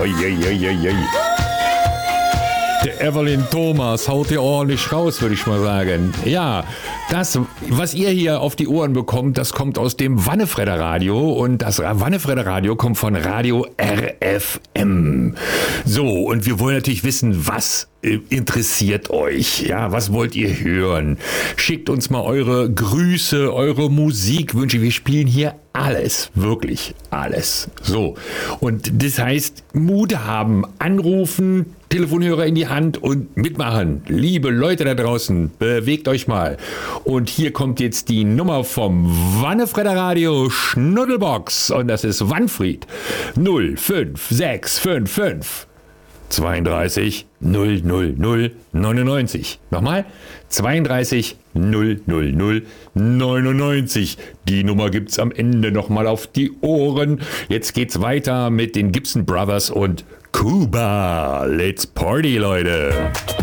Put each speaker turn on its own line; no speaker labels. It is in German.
Uiuiuiui. Der Evelyn Thomas haut hier ordentlich raus, würde ich mal sagen. Ja, das, was ihr hier auf die Ohren bekommt, das kommt aus dem Wannefredder Radio. Und das Wannefredder Radio kommt von Radio RFM. So, und wir wollen natürlich wissen, was interessiert euch? Ja, was wollt ihr hören? Schickt uns mal eure Grüße, eure Musikwünsche. Wir spielen hier alles, wirklich alles. So, und das heißt, Mut haben, anrufen, Telefonhörer in die Hand und mitmachen. Liebe Leute da draußen, bewegt euch mal. Und hier kommt jetzt die Nummer vom Wannefredder Radio Schnuddelbox. Und das ist Wanfried 05655 32 000 99. Nochmal 32 000 99. Die Nummer gibt's am Ende nochmal auf die Ohren. Jetzt geht's weiter mit den Gibson Brothers und Cuba. Let's party, Leute.